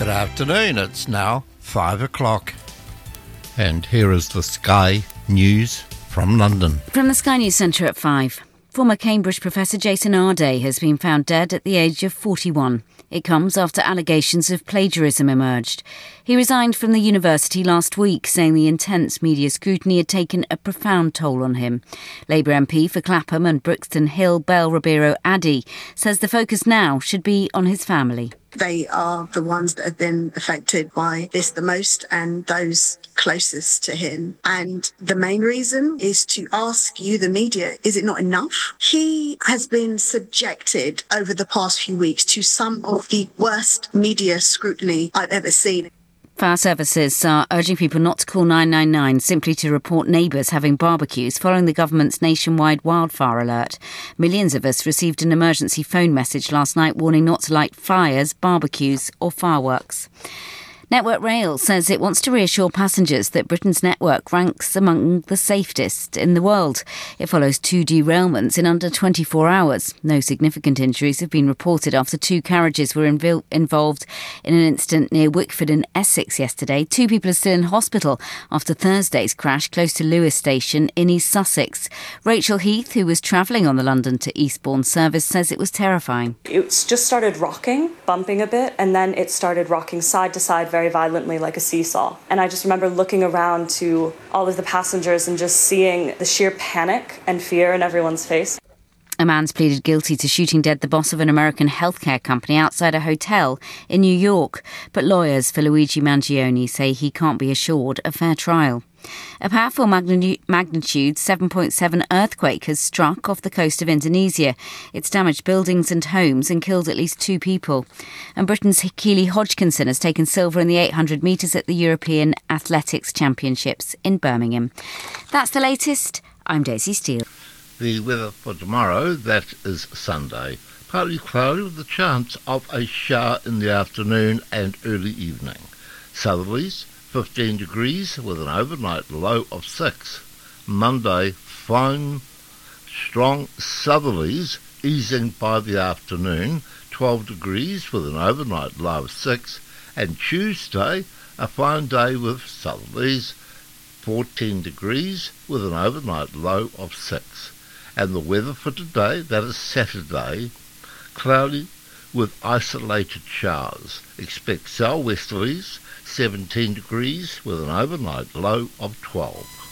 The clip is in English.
Good afternoon, it's now 5 o'clock. And here is the Sky News from London. From the Sky News Centre at 5. Former Cambridge professor Jason Arday has been found dead at the age of 41. It comes after allegations of plagiarism emerged. He resigned from the university last week, saying the intense media scrutiny had taken a profound toll on him. Labour MP for Clapham and Brixton Hill, Bell Ribeiro Addy, says the focus now should be on his family. They are the ones that have been affected by this the most, and those closest to him. And the main reason is to ask you, the media, is it not enough? He has been subjected over the past few weeks to some of the worst media scrutiny I've ever seen. Fire services are urging people not to call 999 simply to report neighbours having barbecues following the government's nationwide wildfire alert. Millions of us received an emergency phone message last night warning not to light fires, barbecues or fireworks. Network Rail says it wants to reassure passengers that Britain's network ranks among the safest in the world. It follows 2 derailments in under 24 hours. No significant injuries have been reported after 2 carriages were involved in an incident near Wickford in Essex yesterday. 2 people are still in hospital after Thursday's crash close to Lewes Station in East Sussex. Rachel Heath, who was travelling on the London to Eastbourne service, says it was terrifying. It just started rocking, bumping a bit, and then it started rocking side to side very violently like a seesaw. And I just remember looking around to all of the passengers and just seeing the sheer panic and fear in everyone's face. A man's pleaded guilty to shooting dead the boss of an American healthcare company outside a hotel in New York. But lawyers for Luigi Mangione say he can't be assured a fair trial. A powerful magnitude 7.7 earthquake has struck off the coast of Indonesia. It's damaged buildings and homes and killed at least 2 people. And Britain's Keely Hodgkinson has taken silver in the 800 metres at the European Athletics Championships in Birmingham. That's the latest. I'm Daisy Steele. The weather for tomorrow, that is Sunday. Partly cloudy with the chance of a shower in the afternoon and early evening. Southerlies, 15 degrees with an overnight low of 6. Monday, fine, strong southerlies easing by the afternoon, 12 degrees with an overnight low of 6. And Tuesday, a fine day with southerlies, 14 degrees with an overnight low of 6. And the weather for today, that is Saturday, cloudy with isolated showers. Expect southwesterlies, 17 degrees with an overnight low of 12.